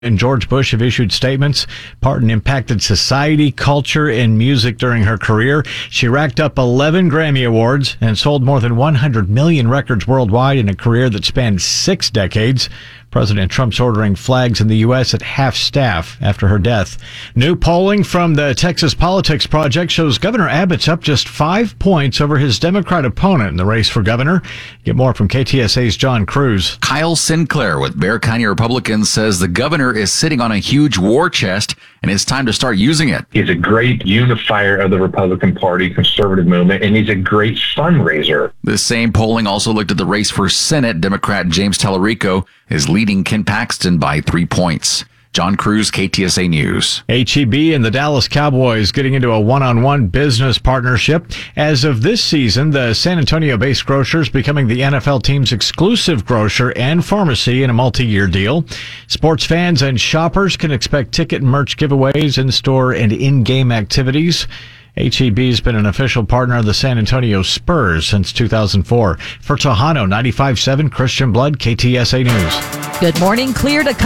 and George Bush have issued statements. Parton impacted society, culture, and music during her career. She racked up 11 Grammy Awards and sold more than 100 million records worldwide in a career that spanned 6 decades. President Trump's ordering flags in the U.S. at half staff after her death. New polling from the Texas Politics Project shows Governor Abbott's up just 5 points over his Democrat opponent in the race for governor. Get more from KTSA's John Cruz. Kyle Sinclair with Bexar County Republicans says the governor is sitting on a huge war chest and it's time to start using it. He's a great unifier of the Republican Party, conservative movement, and he's a great fundraiser. This same polling also looked at the race for Senate. Democrat James Tallarico is leading Ken Paxton by 3 points. John Cruz, KTSA News. H-E-B and the Dallas Cowboys getting into a one-on-one business partnership. As of this season, the San Antonio-based grocers becoming the NFL team's exclusive grocer and pharmacy in a multi-year deal. Sports fans and shoppers can expect ticket and merch giveaways, in-store and in-game activities. H-E-B has been an official partner of the San Antonio Spurs since 2004. For Tohono 95.7, Christian Blood, KTSA News. Good morning. Clear to